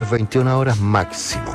las 21 horas máximo.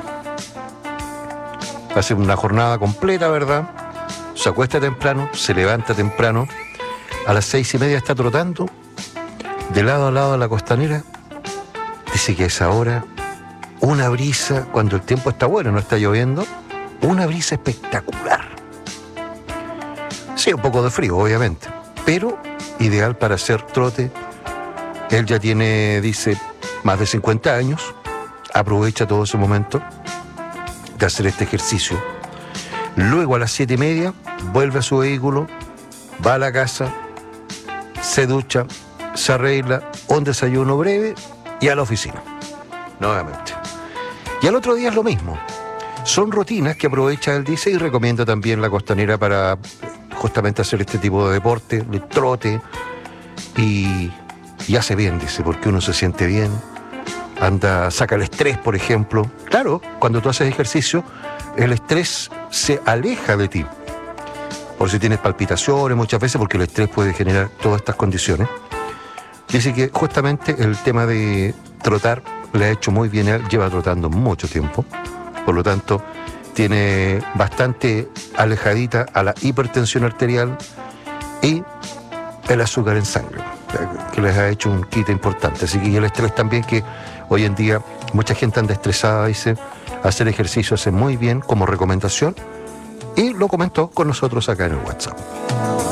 Hace una jornada completa, ¿verdad? Se acuesta temprano, se levanta temprano. A las 6:30 está trotando de lado a lado de la costanera. Dice que a esa hora, una brisa, cuando el tiempo está bueno, no está lloviendo, una brisa espectacular. Sí, un poco de frío, obviamente, pero ideal para hacer trote. Él ya tiene, dice, más de 50 años, aprovecha todo ese momento de hacer este ejercicio. Luego a las 7:30 vuelve a su vehículo, va a la casa, se ducha, se arregla, un desayuno breve y a la oficina, nuevamente. Y al otro día es lo mismo. Son rutinas que aprovecha él, dice, y recomienda también la costanera para justamente hacer este tipo de deporte, de trote, y hace bien, dice, porque uno se siente bien, anda, saca el estrés, por ejemplo. Claro, cuando tú haces ejercicio, el estrés se aleja de ti. Por si tienes palpitaciones muchas veces, porque el estrés puede generar todas estas condiciones. Dice que justamente el tema de trotar le ha hecho muy bien a él, lleva trotando mucho tiempo, por lo tanto tiene bastante alejadita a la hipertensión arterial y el azúcar en sangre, que les ha hecho un quite importante. Así que y el estrés también, que hoy en día mucha gente anda estresada, dice, hacer ejercicio hace muy bien como recomendación, y lo comentó con nosotros acá en el WhatsApp.